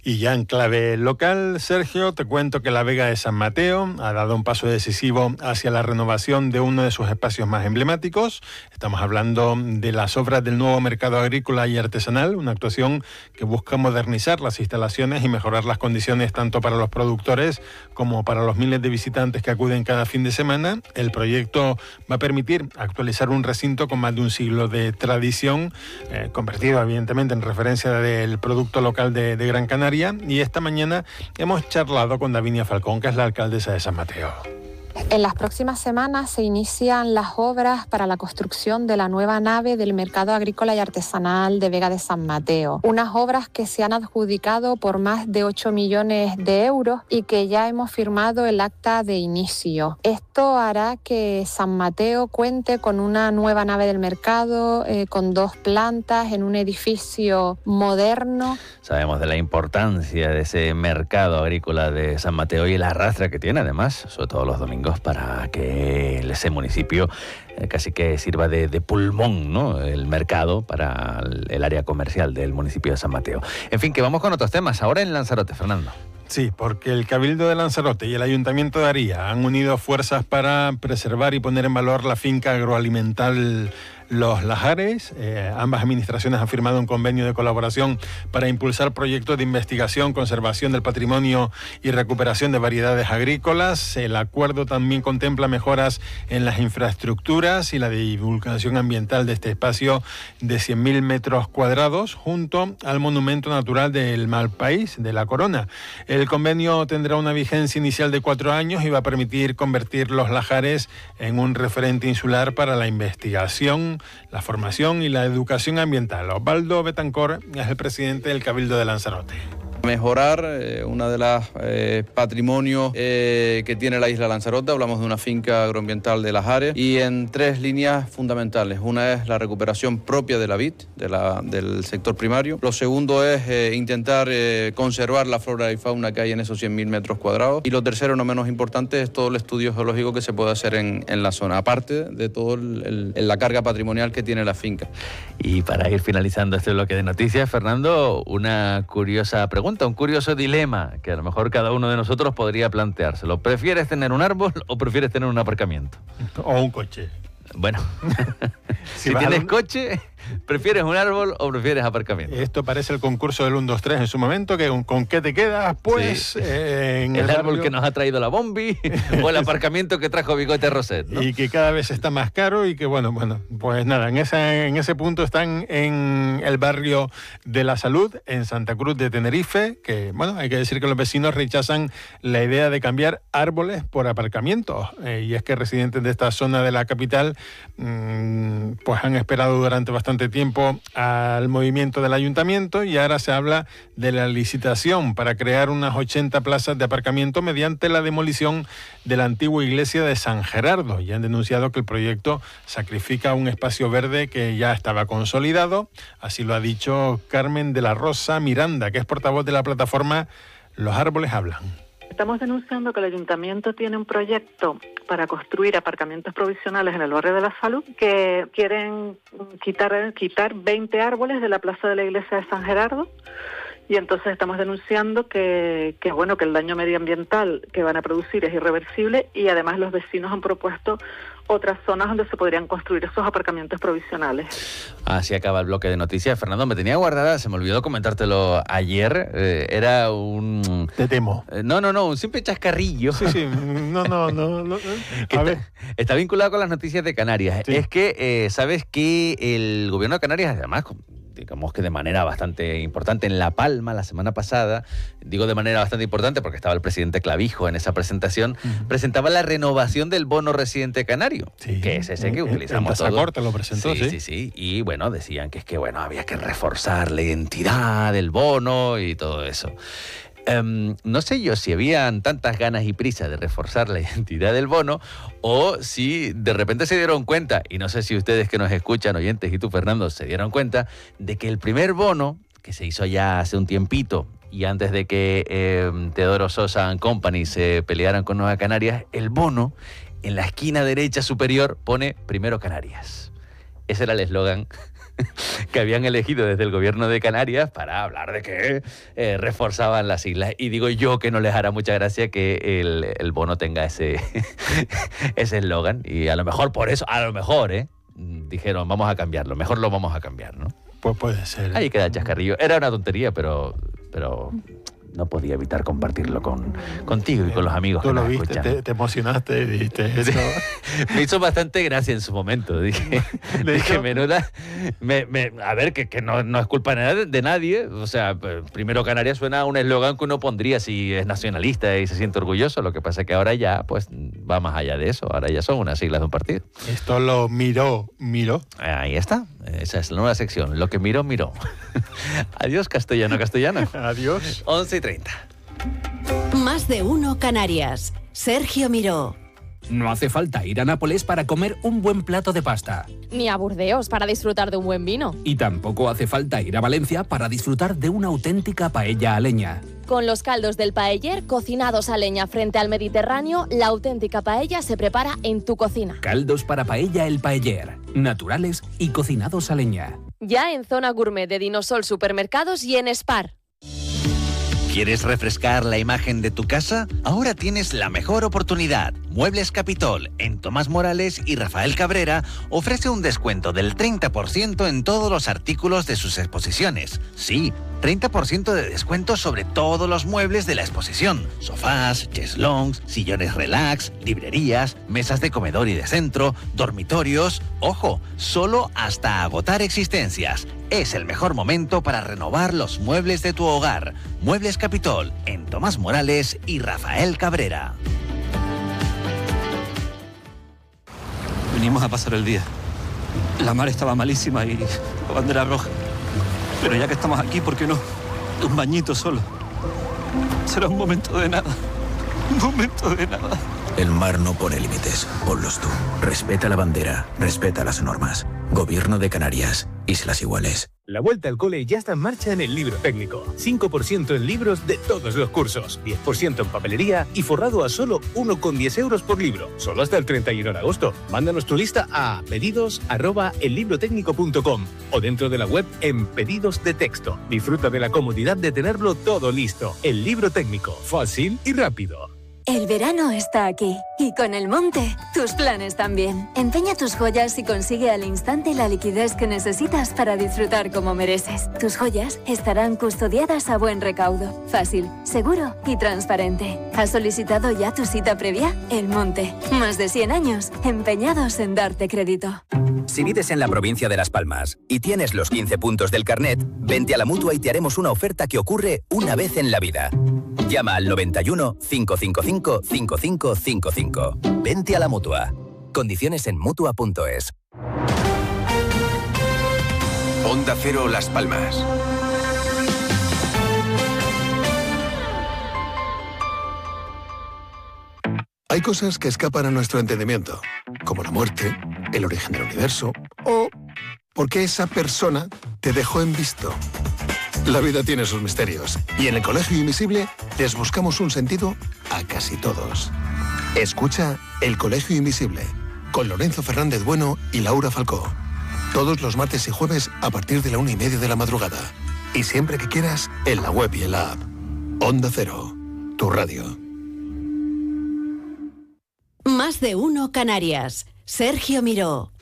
Y ya en clave local, Sergio, te cuento que la Vega de San Mateo ha dado un paso decisivo hacia la renovación de uno de sus espacios más emblemáticos. Estamos hablando de las obras del nuevo mercado agrícola y artesanal, una actuación que busca modernizar las instalaciones y mejorar las condiciones tanto para los productores como para los miles de visitantes que acuden cada fin de semana. El proyecto va a permitir actualizar un recinto con más de un siglo de tradición, convertido evidentemente en referencia del producto local de Gran Canaria. Y esta mañana hemos charlado con Davinia Falcón, que es la alcaldesa de San Mateo. En las próximas semanas se inician las obras para la construcción de la nueva nave del Mercado Agrícola y Artesanal de Vega de San Mateo. Unas obras que se han adjudicado por más de 8 millones de euros y que ya hemos firmado el acta de inicio. Esto hará que San Mateo cuente con una nueva nave del mercado, con 2 plantas, en un edificio moderno. Sabemos de la importancia de ese mercado agrícola de San Mateo y el arrastre que tiene, además, sobre todo los domingos, para que ese municipio casi que sirva de pulmón, ¿no?, el mercado para el área comercial del municipio de San Mateo. En fin, que vamos con otros temas. Ahora en Lanzarote, Fernando. Sí, porque el Cabildo de Lanzarote y el Ayuntamiento de Aría han unido fuerzas para preservar y poner en valor la finca agroalimental Los Lajares. Ambas administraciones han firmado un convenio de colaboración para impulsar proyectos de investigación, conservación del patrimonio y recuperación de variedades agrícolas. El acuerdo también contempla mejoras en las infraestructuras y la divulgación ambiental de este espacio de 100.000 metros cuadrados junto al Monumento Natural del Malpaís de La Corona. El convenio tendrá una vigencia inicial de 4 años y va a permitir convertir Los Lajares en un referente insular para la investigación, la formación y la educación ambiental. Osvaldo Betancor es el presidente del Cabildo de Lanzarote. Mejorar una de las patrimonios que tiene la isla Lanzarote. Hablamos de una finca agroambiental de Lajares y en 3 líneas fundamentales. Una es la recuperación propia de la vid, del sector primario. Lo segundo es intentar conservar la flora y fauna que hay en esos 100.000 metros cuadrados. Y lo tercero, no menos importante, es todo el estudio geológico que se puede hacer en la zona, aparte de todo la carga patrimonial que tiene la finca. Y para ir finalizando este bloque de noticias, Fernando, una curiosa pregunta, un curioso dilema que a lo mejor cada uno de nosotros podría planteárselo. ¿Prefieres tener un árbol o prefieres tener un aparcamiento? O un coche. Bueno, si tienes coche, ¿prefieres un árbol o prefieres aparcamiento? Esto parece el concurso del 1, 2, 3 en su momento, que ¿con qué te quedas? Pues sí. En el árbol que nos ha traído la Bombi o el aparcamiento que trajo Bigote Roset, ¿no? Y que cada vez está más caro y que bueno, pues nada, en ese punto están en el barrio de la Salud, en Santa Cruz de Tenerife, que bueno, hay que decir que los vecinos rechazan la idea de cambiar árboles por aparcamientos. Y es que residentes de esta zona de la capital pues han esperado durante bastante tiempo al movimiento del ayuntamiento y ahora se habla de la licitación para crear unas 80 plazas de aparcamiento mediante la demolición de la antigua iglesia de San Gerardo. Y han denunciado que el proyecto sacrifica un espacio verde que ya estaba consolidado. Así lo ha dicho Carmen de la Rosa Miranda, que es portavoz de la plataforma Los Árboles Hablan. Estamos denunciando que el ayuntamiento tiene un proyecto para construir aparcamientos provisionales en el barrio de la Salud, que quieren quitar 20 árboles de la plaza de la iglesia de San Gerardo. Y entonces estamos denunciando que el daño medioambiental que van a producir es irreversible y además los vecinos han propuesto otras zonas donde se podrían construir esos aparcamientos provisionales. Así acaba el bloque de noticias. Fernando, me tenía guardada, se me olvidó comentártelo ayer, era un... Te temo. No, un simple chascarrillo. Sí, no. A ver. Está vinculado con las noticias de Canarias. Sí. Es que, ¿sabes que el gobierno de Canarias, además, digamos que de manera bastante importante en La Palma la semana pasada, digo de manera bastante importante porque estaba el presidente Clavijo en esa presentación, presentaba la renovación del bono residente canario, que es ese que utilizamos todos. Corte lo presentó, sí. Y bueno, decían que había que reforzar la identidad del bono y todo eso. No sé yo si habían tantas ganas y prisa de reforzar la identidad del bono o si de repente se dieron cuenta, y no sé si ustedes que nos escuchan, oyentes, y tú, Fernando, se dieron cuenta de que el primer bono, que se hizo ya hace un tiempito, y antes de que Teodoro Sosa and Company se pelearan con Nueva Canarias, el bono en la esquina derecha superior pone Primero Canarias. Ese era el eslogan que habían elegido desde el gobierno de Canarias para hablar de que reforzaban las islas. Y digo yo que no les hará mucha gracia que el bono tenga ese eslogan. Y a lo mejor por eso, dijeron, vamos a cambiarlo, mejor lo vamos a cambiar, ¿no? Pues puede ser. Ahí queda el chascarrillo. Era una tontería, pero no podía evitar compartirlo contigo y con los amigos. Tú lo viste, te emocionaste y dijiste eso. Me hizo bastante gracia en su momento. Dije menuda... a ver, que no es culpa de nadie. O sea, primero Canarias suena a un eslogan que uno pondría si es nacionalista y se siente orgulloso. Lo que pasa es que ahora ya pues va más allá de eso. Ahora ya son unas siglas de un partido. Esto lo miró. Ahí está. Esa es la nueva sección. Lo que miró. Adiós, castellano. Adiós. 11:30. Más de uno Canarias. Sergio Miró. No hace falta ir a Nápoles para comer un buen plato de pasta. Ni a Burdeos para disfrutar de un buen vino. Y tampoco hace falta ir a Valencia para disfrutar de una auténtica paella a leña. Con los caldos del paeller cocinados a leña frente al Mediterráneo, la auténtica paella se prepara en tu cocina. Caldos para paella El Paeller, naturales y cocinados a leña. Ya en Zona Gourmet de Dinosol Supermercados y en Spar. ¿Quieres refrescar la imagen de tu casa? Ahora tienes la mejor oportunidad. Muebles Capitol, en Tomás Morales y Rafael Cabrera, ofrece un descuento del 30% en todos los artículos de sus exposiciones. Sí, 30% de descuento sobre todos los muebles de la exposición. Sofás, cheslongs, sillones relax, librerías, mesas de comedor y de centro, dormitorios. ¡Ojo! Solo hasta agotar existencias. Es el mejor momento para renovar los muebles de tu hogar. Muebles Capitol, en Tomás Morales y Rafael Cabrera. Venimos a pasar el día. La mar estaba malísima y la bandera roja. Pero ya que estamos aquí, ¿por qué no? Un bañito solo. Será un momento de nada. Un momento de nada. El mar no pone límites. Ponlos tú. Respeta la bandera. Respeta las normas. Gobierno de Canarias. Islas Iguales. La vuelta al cole ya está en marcha en el Libro Técnico. 5% en libros de todos los cursos, 10% en papelería y forrado a solo 1,10 euros por libro. Solo hasta el 31 de agosto. Mándanos tu lista a pedidos@ellibrotecnico.com o dentro de la web en pedidos de texto. Disfruta de la comodidad de tenerlo todo listo. El Libro Técnico. Fácil y rápido. El verano está aquí y con el monte, tus planes también. Empeña tus joyas y consigue al instante la liquidez que necesitas para disfrutar como mereces. Tus joyas estarán custodiadas a buen recaudo, fácil, seguro y transparente. ¿Has solicitado ya tu cita previa? El Monte, más de 100 años empeñados en darte crédito. Si vives en la provincia de Las Palmas y tienes los 15 puntos del carnet, vente a la Mutua y te haremos una oferta que ocurre una vez en la vida. Llama al 91 555 5555. Vente a la Mutua. Condiciones en Mutua.es. Onda Cero Las Palmas. Hay cosas que escapan a nuestro entendimiento, como la muerte, el origen del universo o por qué esa persona te dejó en visto. La vida tiene sus misterios y en el Colegio Invisible les buscamos un sentido a casi todos. Escucha El Colegio Invisible con Lorenzo Fernández Bueno y Laura Falcó. Todos los martes y jueves a partir de la 1:30 de la madrugada. Y siempre que quieras, en la web y en la app. Onda Cero, tu radio. Más de uno Canarias. Sergio Miró.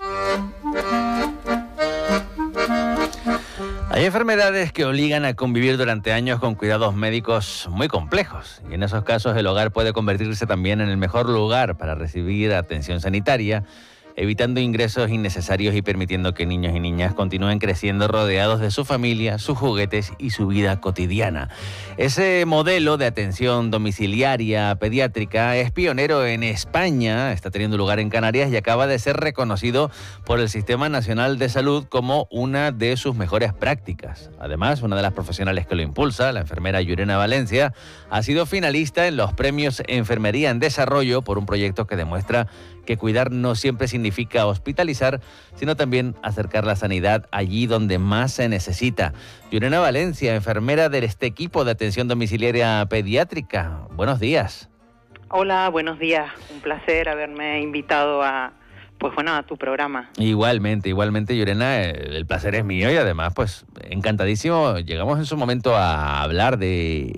Hay enfermedades que obligan a convivir durante años con cuidados médicos muy complejos y en esos casos el hogar puede convertirse también en el mejor lugar para recibir atención sanitaria, evitando ingresos innecesarios y permitiendo que niños y niñas continúen creciendo rodeados de su familia, sus juguetes y su vida cotidiana. Ese modelo de atención domiciliaria pediátrica es pionero en España, está teniendo lugar en Canarias y acaba de ser reconocido por el Sistema Nacional de Salud como una de sus mejores prácticas. Además, una de las profesionales que lo impulsa, la enfermera Yurena Valencia, ha sido finalista en los premios Enfermería en Desarrollo por un proyecto que demuestra que cuidar no siempre significa hospitalizar, sino también acercar la sanidad allí donde más se necesita. Yurena Valencia, enfermera de este equipo de atención domiciliaria pediátrica. Buenos días. Hola, buenos días. Un placer haberme invitado a pues bueno, a tu programa. Igualmente, Llorena, el placer es mío y además, pues, encantadísimo. Llegamos en su momento a hablar de